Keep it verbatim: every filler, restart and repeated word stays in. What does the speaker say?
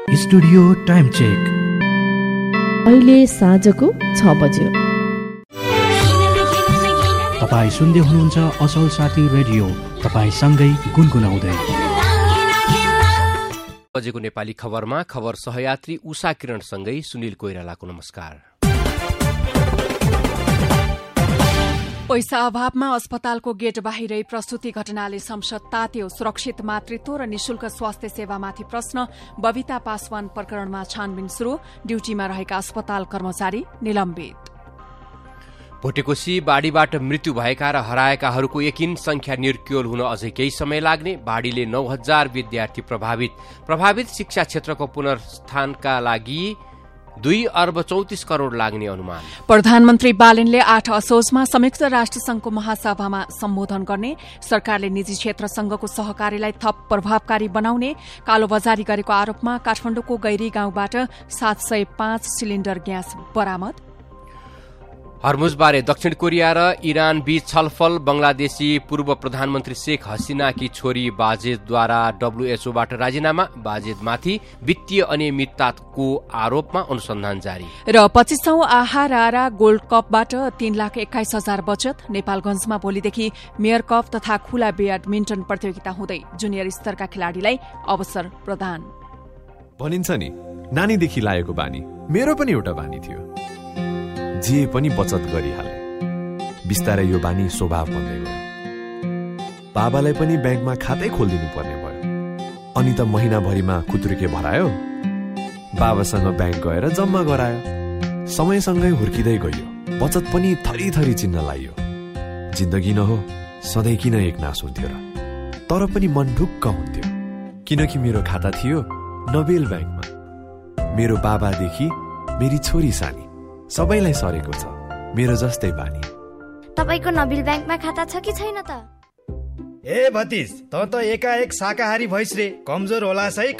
Studio time check अहिले साँझको छ बज्यो। तपाईँ सुन्दै हुनुहुन्छ असल साथी रेडियो, तपाईसँगै गुनगुनाउँदै। बजेको नेपाली खबरमा खबर सहयात्री उषा किरणसँगै सुनिल कोइरालाको नमस्कार। पैसा अभावमा अस्पतालको गेट बाहिरै प्रसुति घटनाले संसद तात्यो। सुरक्षित मातृत्व र निशुल्क स्वास्थ्य सेवामाथि प्रश्न। बबिता पासवान प्रकरणमा छानबिन शुरू। ड्यूटीमा रहेका अस्पताल कर्मचारी निलम्बित। भोटेकोशी बाढीबाट मृत्यु भएका र हराएकाहरूको यकिन संख्या निर्क्योल हुन अझै केही समय लाग्ने। बाढीले नौ हजार विद्यार्थी प्रभावित। प्रभावित शिक्षा क्षेत्रको पुनर्स्थानका लागि दुई अर्ब चौतिस करोड़ लाग्ने अनुमान। प्रधानमन्त्री बालेनले आठ असोजमा संयुक्त राष्ट्रसंघको महासभामा सम्बोधन गर्ने। सरकारले निजी क्षेत्रसँगको सहकारीलाई थप प्रभावकारी बनाउने। कालोबजारी गरेको आरोपमा काठमाडौँको गैरी गाउँबाट सात सय पाँच सिलिण्डर ग्यास बरामद। हर्मुजबारे दक्षिण कोरिया र इरान बीच छलफल। बंगलादेशी पूर्व प्रधानमन्त्री शेख हसिनाकी छोरी बाजेदद्वारा डब्ल्यूएचओबाट राजीनामा। बाजेदमाथि वित्तीय अनियमितताको आरोपमा अनुसन्धान जारी। र पच्चीसौं आहा रारा गोल्ड कपबाट तीन लाख एक्काइस हजार बचत। नेपालगंजमा भोलिदेखि मेयर कप तथा खुला ब्याडमिन्टन प्रतियोगिता हुँदै जुनियर स्तरका खेलाड़ीलाई अवसर प्रदान। भनिन्छ नि, नानीदेखि लागेको बानी मेरो पनि एउटा बानी थियो, जे पनि बचत गरिहाले। बिस्तारै यो बानी स्वभाव बन्दै गयो। बाबालाई पनि ब्याङ्कमा खातै खोलिदिनु पर्ने भयो। अनि त महिनाभरिमा खुत्रुके भरायो। बाबासँग ब्याङ्क गएर जम्मा गरायो। समयसँगै हुर्किँदै गयो। बचत पनि थरी थरी चिन्न लागियो। जिन्दगी न हो सधैँ किन एक नास हुन्थ्यो र? तर पनि मन ढुक्क हुन्थ्यो, किनकि मेरो खाता थियो नोबेल ब्याङ्कमा। मेरो बाबादेखि मेरी छोरी सानी सबैलाई सरेको छ मेरो जस्तै बानी। तपाईको नोबेल ब्याङ्कमा खाता छ कि छैन त? ए भतिज, त त एकाएक शाकाहारी भइस रे। कमजोर होला सै